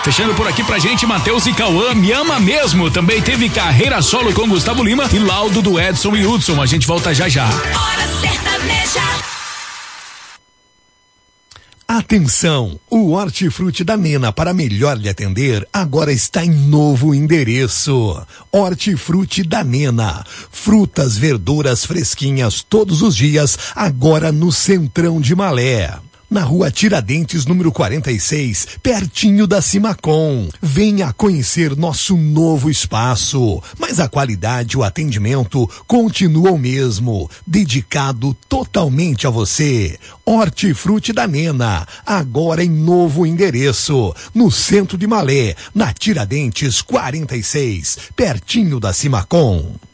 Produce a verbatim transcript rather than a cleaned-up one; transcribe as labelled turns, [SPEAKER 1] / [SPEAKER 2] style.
[SPEAKER 1] Fechando por aqui pra gente, Matheus e Cauã, me ama mesmo. Também teve carreira solo com Gustavo Lima e laudo do Edson e Hudson. A gente volta já já.
[SPEAKER 2] Hora Sertaneja.
[SPEAKER 3] Atenção, o Hortifruti da Nena, para melhor lhe atender, agora está em novo endereço. Hortifruti da Nena, frutas, verduras fresquinhas todos os dias, agora no Centrão de Malé. Na rua Tiradentes, número quarenta e seis, pertinho da Simacom. Venha conhecer nosso novo espaço. Mas a qualidade e o atendimento continuam o mesmo. Dedicado totalmente a você. Hortifruti da Nena, agora em novo endereço. No centro de Malé, na Tiradentes quarenta e seis, pertinho da Simacom.